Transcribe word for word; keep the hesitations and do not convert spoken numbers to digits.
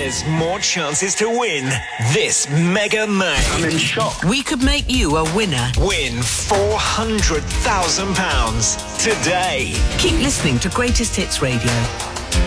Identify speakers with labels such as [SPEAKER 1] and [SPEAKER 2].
[SPEAKER 1] There's more chances to win this Mega May.
[SPEAKER 2] I'm in shock.
[SPEAKER 3] We could make you a winner.
[SPEAKER 1] Win four hundred thousand pounds today.
[SPEAKER 3] Keep listening to Greatest Hits Radio.